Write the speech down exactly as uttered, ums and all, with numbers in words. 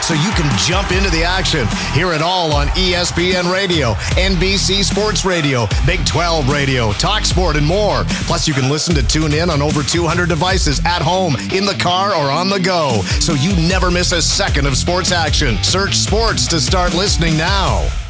so you can jump into the action. Hear it all on E S P N Radio, N B C Sports Radio, Big twelve Radio, TalkSport, and more. Plus, you can listen to Tune In on over two hundred devices at home, in the car, or on the go, so you never miss a second of sports action. Search sports to start listening now.